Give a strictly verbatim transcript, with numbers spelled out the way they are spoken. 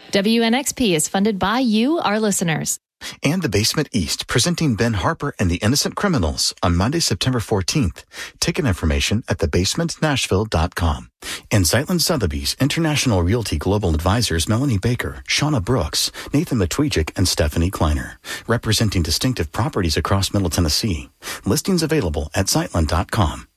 W N X P is funded by you, our listeners. And The Basement East, presenting Ben Harper and the Innocent Criminals on Monday, September fourteenth. Ticket information at the basement nashville dot com. And Zeitlin Sotheby's International Realty Global Advisors Melanie Baker, Shauna Brooks, Nathan Matwijak, and Stephanie Kleiner, representing distinctive properties across Middle Tennessee. Listings available at zeitlin dot com.